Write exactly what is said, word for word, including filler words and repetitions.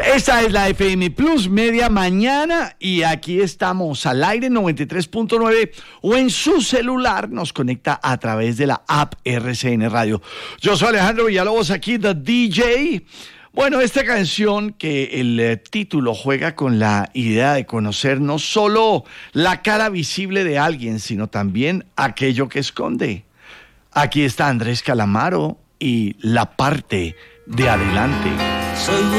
Esta es la F M Plus Media Mañana y aquí estamos al aire noventa y tres punto nueve o en su celular nos conecta a través de la app R C N Radio. Yo soy Alejandro Villalobos, aquí The D J. Bueno, esta canción que el eh, título juega con la idea de conocer no solo la cara visible de alguien, sino también aquello que esconde. Aquí está Andrés Calamaro y La Parte de Adelante. Soy